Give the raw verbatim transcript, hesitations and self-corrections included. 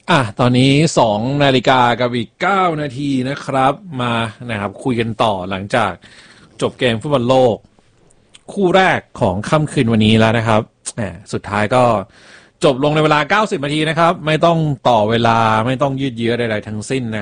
อ่ะตอนนี้สองนาฬิกากับอีกเก้านาทีนะครับมานะครับคุยกันต่อหลังจากจบเกมฟุตบอลโลกคู่แรกของค่ำคืนวันนี้แล้วนะครับแหมสุดท้ายก็จบลงในเวลาเก้าสิบนาทีนะครับไม่ต้องต่อเวลาไม่ต้องยืดเยื้อใดๆทั้งสิ้นนะ